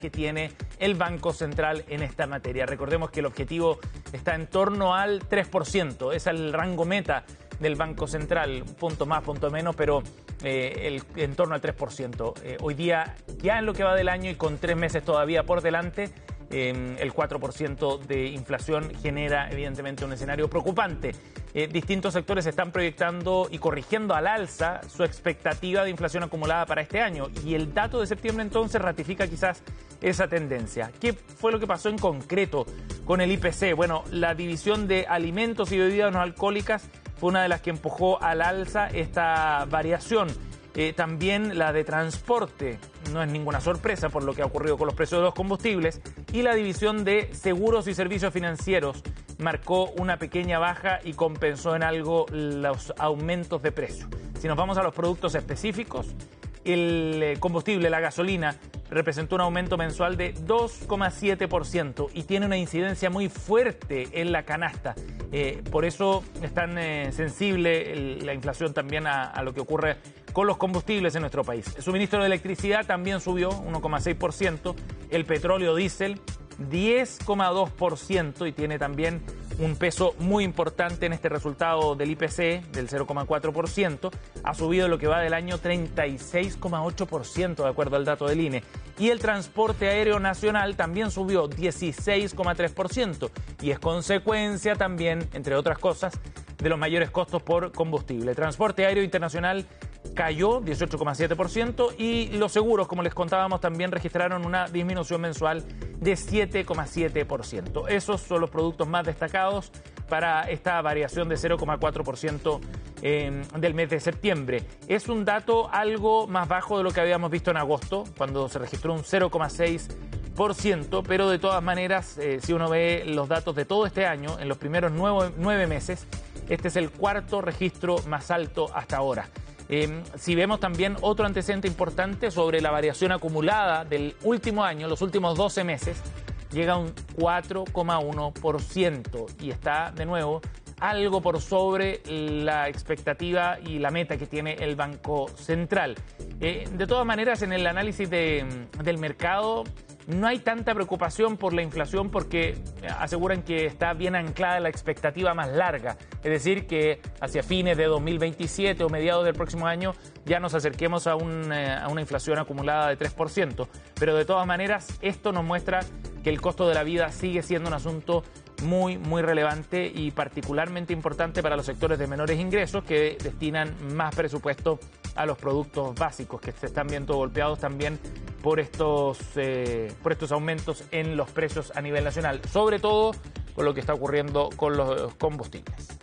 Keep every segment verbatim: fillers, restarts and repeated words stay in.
que tiene el Banco Central en esta materia. Recordemos que el objetivo está en torno al tres por ciento, es el rango meta del Banco Central, punto más, punto menos, pero eh, el, en torno al tres por ciento. Eh, hoy día, ya en lo que va del año y con tres meses todavía por delante, eh, el cuatro por ciento de inflación genera evidentemente un escenario preocupante. Eh, distintos sectores están proyectando y corrigiendo al alza su expectativa de inflación acumulada para este año, y el dato de septiembre entonces ratifica quizás esa tendencia. ¿Qué fue lo que pasó en concreto con el I P C? Bueno, la división de alimentos y bebidas no alcohólicas fue una de las que empujó al alza esta variación. Eh, también la de transporte, no es ninguna sorpresa por lo que ha ocurrido con los precios de los combustibles, y la división de seguros y servicios financieros marcó una pequeña baja y compensó en algo los aumentos de precio. Si nos vamos a los productos específicos, el combustible, la gasolina, representó un aumento mensual de dos coma siete por ciento y tiene una incidencia muy fuerte en la canasta. Eh, por eso es tan eh, sensible el, la inflación también a, a lo que ocurre con los combustibles en nuestro país. El suministro de electricidad también subió uno coma seis por ciento, el petróleo diésel diez coma dos por ciento y tiene también un peso muy importante en este resultado del I P C del cero coma cuatro por ciento. Ha subido lo que va del año treinta y seis coma ocho por ciento de acuerdo al dato del I N E. Y el transporte aéreo nacional también subió dieciséis coma tres por ciento y es consecuencia también, entre otras cosas, de los mayores costos por combustible. El transporte aéreo internacional cayó dieciocho coma siete por ciento y los seguros, como les contábamos, también registraron una disminución mensual de siete coma siete por ciento. Esos son los productos más destacados para esta variación de cero coma cuatro por ciento eh, del mes de septiembre. Es un dato algo más bajo de lo que habíamos visto en agosto, cuando se registró un cero coma seis por ciento, pero de todas maneras, eh, si uno ve los datos de todo este año, en los primeros nueve, nueve meses, este es el cuarto registro más alto hasta ahora. Eh, si vemos también otro antecedente importante sobre la variación acumulada del último año, los últimos doce meses, llega a un cuatro coma uno por ciento y está de nuevo algo por sobre la expectativa y la meta que tiene el Banco Central. Eh, de todas maneras, en el análisis de, del mercado no hay tanta preocupación por la inflación porque aseguran que está bien anclada la expectativa más larga, es decir, que hacia fines de dos mil veintisiete o mediados del próximo año ya nos acerquemos a, un, a una inflación acumulada de tres por ciento. Pero de todas maneras, esto nos muestra que el costo de la vida sigue siendo un asunto muy, muy relevante y particularmente importante para los sectores de menores ingresos que destinan más presupuesto a los productos básicos, que se están viendo golpeados también por estos, eh, por estos aumentos en los precios a nivel nacional, sobre todo con lo que está ocurriendo con los combustibles.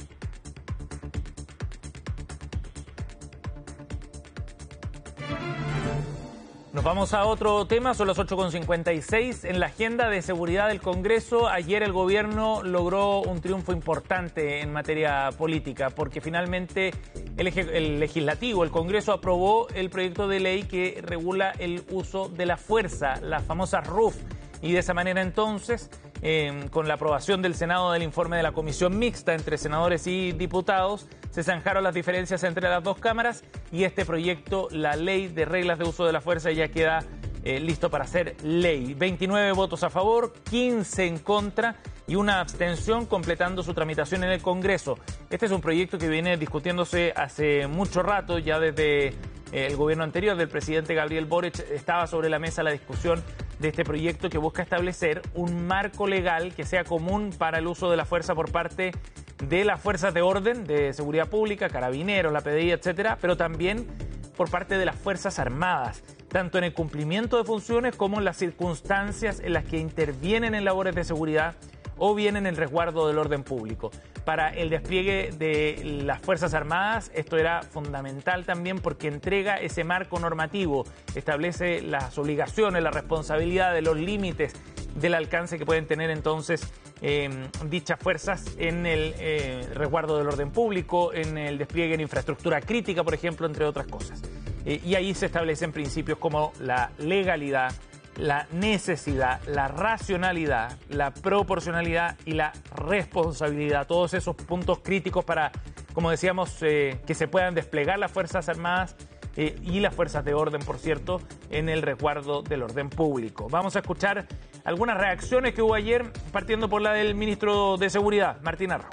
Nos vamos a otro tema, son las ocho con cincuenta y seis. En la agenda de seguridad del Congreso, ayer el gobierno logró un triunfo importante en materia política, porque finalmente el, el legislativo, el Congreso, aprobó el proyecto de ley que regula el uso de la fuerza, la famosa R U F, y de esa manera entonces, eh, con la aprobación del Senado del informe de la Comisión Mixta entre senadores y diputados, se zanjaron las diferencias entre las dos cámaras y este proyecto, la ley de reglas de uso de la fuerza, ya queda eh, listo para ser ley. veintinueve votos a favor, quince en contra y una abstención, completando su tramitación en el Congreso. Este es un proyecto que viene discutiéndose hace mucho rato, ya desde eh, el gobierno anterior del presidente Gabriel Boric estaba sobre la mesa la discusión de este proyecto que busca establecer un marco legal que sea común para el uso de la fuerza por parte de las fuerzas de orden, de seguridad pública, carabineros, la P D I, etcétera, pero también por parte de las Fuerzas Armadas, tanto en el cumplimiento de funciones como en las circunstancias en las que intervienen en labores de seguridad o bien en el resguardo del orden público. Para el despliegue de las Fuerzas Armadas esto era fundamental también porque entrega ese marco normativo, establece las obligaciones, la responsabilidad de los límites del alcance que pueden tener entonces eh, dichas fuerzas en el eh, resguardo del orden público, en el despliegue en infraestructura crítica, por ejemplo, entre otras cosas. Eh, y ahí se establecen principios como la legalidad, la necesidad, la racionalidad, la proporcionalidad y la responsabilidad. Todos esos puntos críticos para, como decíamos, eh, que se puedan desplegar las Fuerzas Armadas eh, y las fuerzas de orden, por cierto, en el resguardo del orden público. Vamos a escuchar algunas reacciones que hubo ayer, partiendo por la del ministro de Seguridad, Martín Arrau.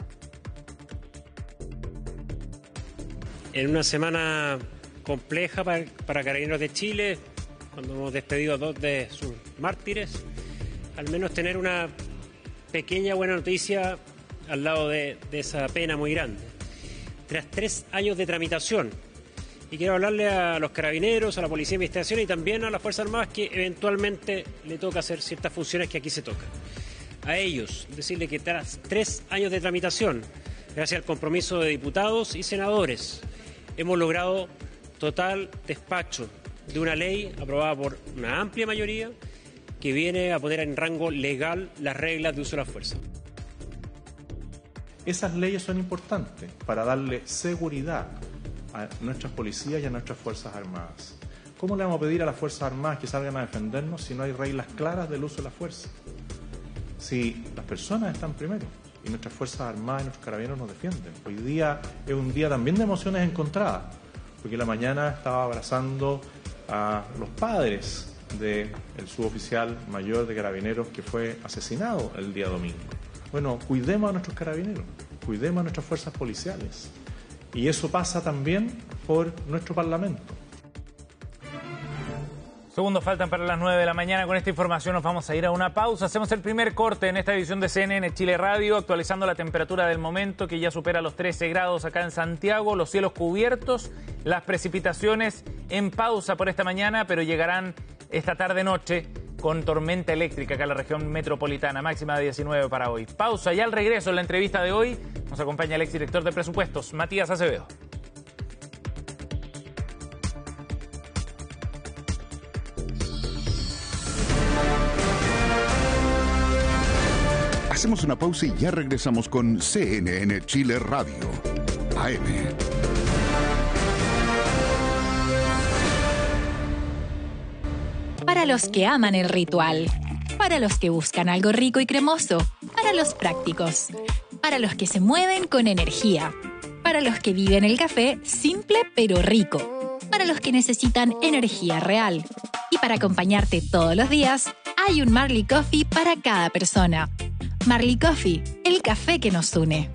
En una semana compleja para, para Carabineros de Chile, cuando hemos despedido a dos de sus mártires, al menos tener una pequeña buena noticia al lado de, de esa pena muy grande. Tras tres años de tramitación, y quiero hablarle a los carabineros, a la Policía de Investigación y también a las Fuerzas Armadas que eventualmente le toca hacer ciertas funciones que aquí se tocan. A ellos, decirle que tras tres años de tramitación, gracias al compromiso de diputados y senadores, hemos logrado total despacho de una ley aprobada por una amplia mayoría que viene a poner en rango legal las reglas de uso de la fuerza. Esas leyes son importantes para darle seguridad a nuestras policías y a nuestras Fuerzas Armadas. ¿Cómo le vamos a pedir a las Fuerzas Armadas que salgan a defendernos si no hay reglas claras del uso de la fuerza? Si las personas están primero y nuestras Fuerzas Armadas y nuestros carabineros nos defienden. Hoy día es un día también de emociones encontradas, porque la mañana estaba abrazando a los padres del suboficial mayor de carabineros que fue asesinado el día domingo. Bueno, cuidemos a nuestros carabineros, cuidemos a nuestras fuerzas policiales. Y eso pasa también por nuestro Parlamento. Segundos faltan para las nueve de la mañana. Con esta información nos vamos a ir a una pausa. Hacemos el primer corte en esta edición de C N N Chile Radio, actualizando la temperatura del momento, que ya supera los trece grados acá en Santiago, los cielos cubiertos, las precipitaciones en pausa por esta mañana, pero llegarán esta tarde-noche con tormenta eléctrica acá en la región metropolitana, máxima de diecinueve para hoy. Pausa, ya al regreso en la entrevista de hoy nos acompaña el exdirector de presupuestos, Matías Acevedo. Hacemos una pausa y ya regresamos con C N N Chile Radio, A M. Para los que aman el ritual, para los que buscan algo rico y cremoso, para los prácticos, para los que se mueven con energía, para los que viven el café simple pero rico, para los que necesitan energía real. Y para acompañarte todos los días, hay un Marley Coffee para cada persona. Marley Coffee, el café que nos une.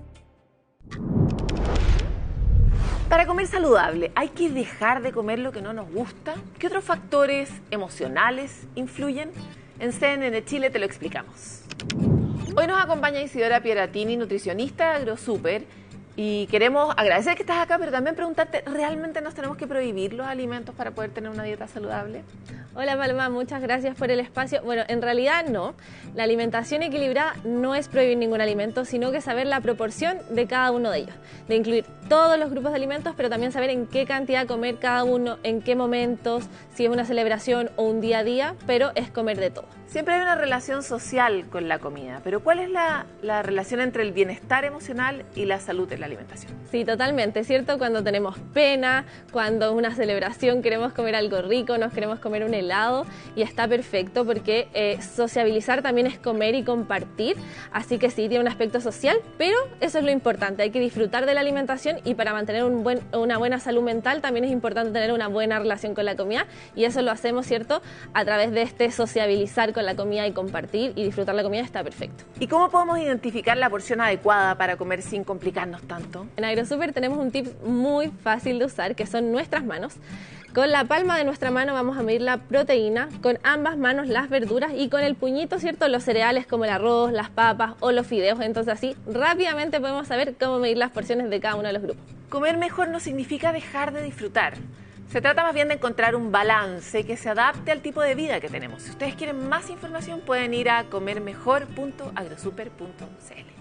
Para comer saludable, ¿hay que dejar de comer lo que no nos gusta? ¿Qué otros factores emocionales influyen? En C N N Chile te lo explicamos. Hoy nos acompaña Isidora Pieratini, nutricionista de AgroSuper, y queremos agradecer que estás acá, pero también preguntarte, ¿realmente nos tenemos que prohibir los alimentos para poder tener una dieta saludable? Hola Palma, muchas gracias por el espacio. Bueno, en realidad no. La alimentación equilibrada no es prohibir ningún alimento, sino que saber la proporción de cada uno de ellos. De incluir todos los grupos de alimentos, pero también saber en qué cantidad comer cada uno, en qué momentos, si es una celebración o un día a día, pero es comer de todo. Siempre hay una relación social con la comida, pero ¿cuál es la, la relación entre el bienestar emocional y la salud en la alimentación? Sí, totalmente, ¿cierto? Cuando tenemos pena, cuando es una celebración queremos comer algo rico, nos queremos comer un helado, y está perfecto porque eh, sociabilizar también es comer y compartir, así que sí, tiene un aspecto social, pero eso es lo importante, hay que disfrutar de la alimentación, y para mantener un buen, una buena salud mental también es importante tener una buena relación con la comida, y eso lo hacemos, ¿cierto?, a través de este sociabilizar con la comida y compartir y disfrutar la comida. Está perfecto. ¿Y cómo podemos identificar la porción adecuada para comer sin complicarnos tanto? En AgroSuper tenemos un tip muy fácil de usar, que son nuestras manos. Con la palma de nuestra mano vamos a medir la proteína, con ambas manos las verduras y con el puñito, ¿cierto?, los cereales como el arroz, las papas o los fideos. Entonces así rápidamente podemos saber cómo medir las porciones de cada uno de los grupos. Comer mejor no significa dejar de disfrutar. Se trata más bien de encontrar un balance que se adapte al tipo de vida que tenemos. Si ustedes quieren más información pueden ir a comer mejor punto agrosuper punto c l.